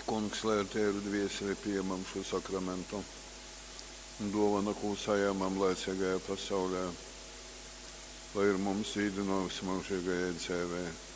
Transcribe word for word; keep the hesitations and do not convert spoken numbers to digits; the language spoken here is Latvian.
Kungs, lai ar tēru dvieseli pieņemam šo sakramentu, dāvana klusējamam laicīgajā pasaulē, lai ir mums īdi no vismūžīgajai dzīvei.